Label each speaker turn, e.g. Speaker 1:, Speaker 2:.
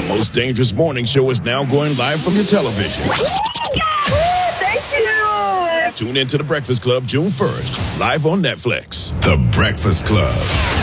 Speaker 1: most dangerous morning show is now going live from your television.
Speaker 2: Thank you.
Speaker 1: Tune in to The Breakfast Club June 1st, live on Netflix. The Breakfast Club.